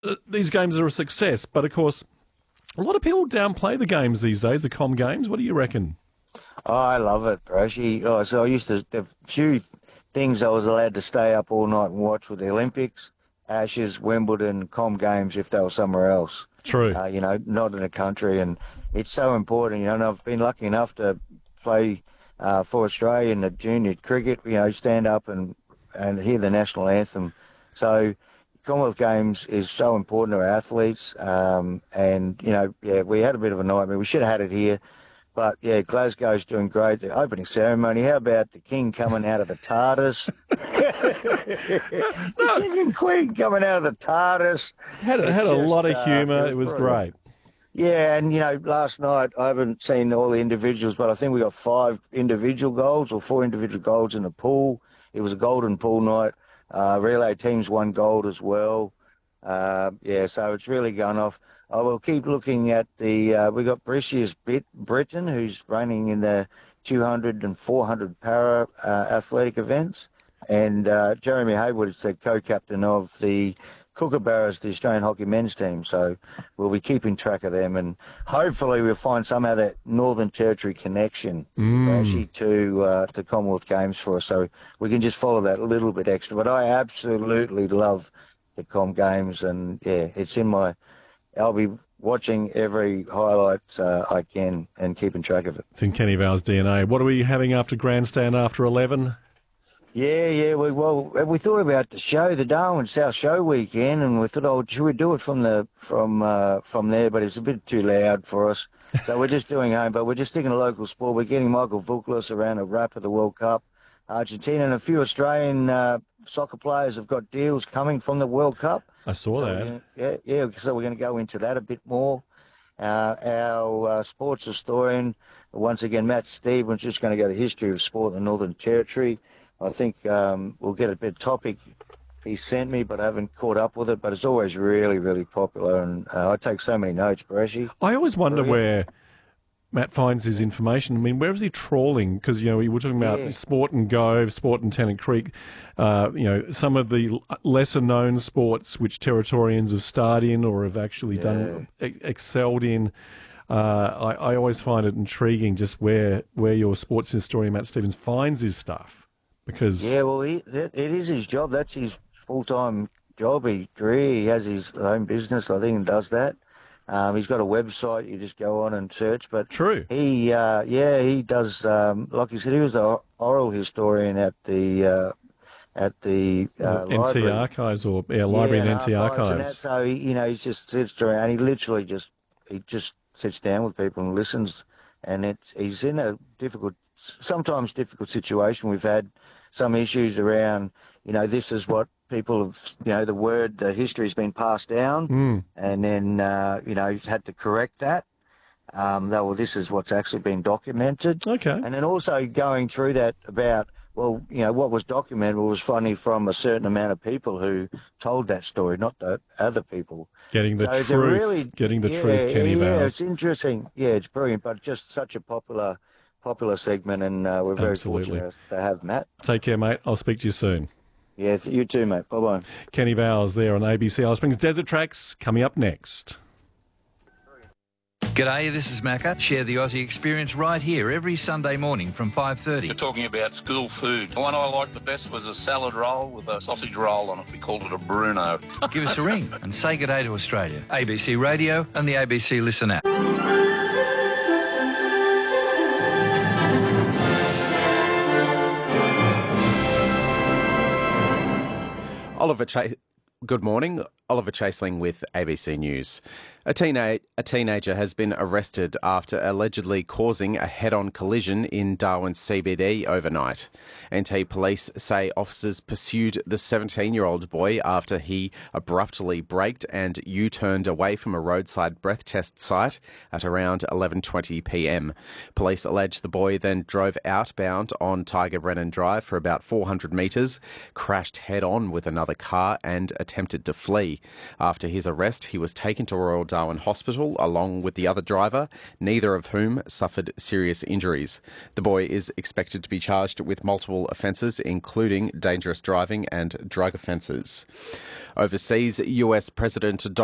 these games are a success, but of course, a lot of people downplay the games these days, the Com Games. What do you reckon? Oh, I love it, Brashy. Oh, so I used to, the few things I was allowed to stay up all night and watch were the Olympics, Ashes, Wimbledon, Com Games if they were somewhere else. True. Not in a country. And it's so important, and I've been lucky enough to play for Australia in the junior cricket, stand up and hear the national anthem. So Commonwealth Games is so important to our athletes. We had a bit of a nightmare. We should have had it here. But, Glasgow's doing great. The opening ceremony, how about the King coming out of the TARDIS? The King and Queen coming out of the TARDIS. Had a lot of humour. It was great. Yeah, and, last night, I haven't seen all the individuals, but I think we got 5 individual golds or 4 individual golds in the pool. It was a golden pool night. Relay teams won gold as well. So it's really going off. I will keep looking at we got Precious Britton, who's running in the 200 and 400 para athletic events. And Jeremy Haywood is the co-captain of the Kookaburras, the Australian hockey men's team. So we'll be keeping track of them. And hopefully we'll find somehow that Northern Territory connection actually to the Commonwealth Games for us. So we can just follow that a little bit extra. But I absolutely love the Com Games. And, it's in my... I'll be watching every highlight I can and keeping track of it. It's in Kenny Vow's DNA. What are we having after Grandstand after 11? Yeah. We thought about the show, the Darwin South Show weekend, and we thought, should we do it from there? But it's a bit too loud for us, so we're just doing home. But we're just sticking to local sport. We're getting Michael Vuklis around a wrap of the World Cup. Argentina and a few Australian soccer players have got deals coming from the World Cup. I saw that. So we're going to go into that a bit more. Our sports historian, once again, Matt Stevens, just going to go to the history of sport in the Northern Territory. I think we'll get a bit of topic he sent me, but I haven't caught up with it. But it's always really, really popular, and I take so many notes, Brashy. I always wonder where Matt finds his information. I mean, where is he trawling? Because, we were talking about Sport and Gove, Sport and Tennant Creek, some of the lesser-known sports which Territorians have starred in or have actually excelled in. I always find it intriguing just where your sports historian, Matt Stevens, finds his stuff. Because it is his job. That's his full-time job, his career. He has his own business, I think, and does that. He's got a website. You just go on and search. But true. He does. Like you said, he was the oral historian at the NT library. Archives or library and NT Archives. And so he just sits around. He literally just sits down with people and listens. And he's in a sometimes difficult situation. We've had some issues around. This is what people have, the history's been passed down, and then, he's had to correct that. This is what's actually been documented. Okay. And then also going through that about, what was documented was funny from a certain amount of people who told that story, not the other people. Getting the truth, Kenny Vow's. Yeah, it's interesting. Yeah, it's brilliant, but just such a popular segment, and we're very fortunate to have Matt. Take care, mate. I'll speak to you soon. Yeah, you too, mate. Bye-bye. Kenny Vow's there on ABC Alice Springs Desert Tracks, coming up next. G'day, this is Macca. Share the Aussie experience right here every Sunday morning from 5:30. We're talking about school food. The one I liked the best was a salad roll with a sausage roll on it. We called it a Bruno. Give us a ring and say g'day to Australia. ABC Radio and the ABC Listen app. Good morning. Oliver Chaseling with ABC News. A teenager has been arrested after allegedly causing a head-on collision in Darwin CBD overnight. NT police say officers pursued the 17-year-old boy after he abruptly braked and U-turned away from a roadside breath test site at around 11:20 p.m. Police allege the boy then drove outbound on Tiger Brennan Drive for about 400 metres, crashed head-on with another car and attempted to flee. After his arrest, he was taken to Royal Darwin Hospital along with the other driver, neither of whom suffered serious injuries. The boy is expected to be charged with multiple offences, including dangerous driving and drug offences. Overseas, US President